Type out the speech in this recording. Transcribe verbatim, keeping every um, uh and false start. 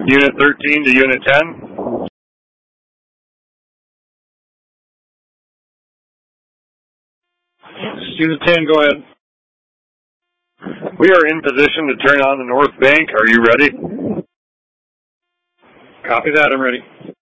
Unit thirteen to Unit ten. Unit ten, go ahead. We are in position to turn on the north bank. Are you ready? Copy that, I'm ready.